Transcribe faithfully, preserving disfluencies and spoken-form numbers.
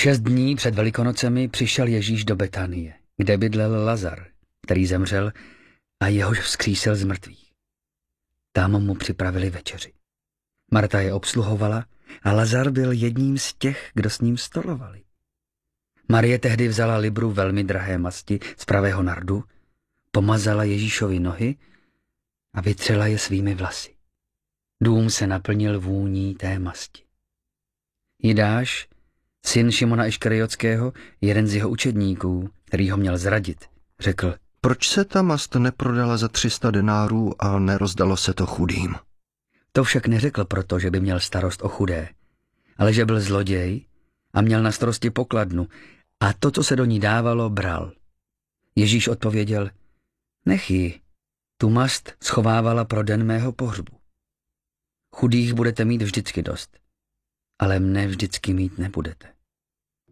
Šest dní před Velikonocemi přišel Ježíš do Betanie, kde bydlel Lazar, který zemřel a jehož vzkřísil z mrtvých. Tam mu připravili večeři. Marta je obsluhovala a Lazar byl jedním z těch, kdo s ním stolovali. Marie tehdy vzala libru velmi drahé masti z pravého nardu, pomazala Ježíšovi nohy a vytřela je svými vlasy. Dům se naplnil vůní té masti. Jidáš, syn Šimona Iškariotského, jeden z jeho učedníků, který ho měl zradit, řekl: Proč se ta mast neprodala za tři sta denárů a nerozdalo se to chudým? To však neřekl proto, že by měl starost o chudé, ale že byl zloděj a měl na starosti pokladnu a to, co se do ní dávalo, bral. Ježíš odpověděl: Nech ji, tu mast schovávala pro den mého pohřbu. Chudých budete mít vždycky dost, ale mne vždycky mít nebudete.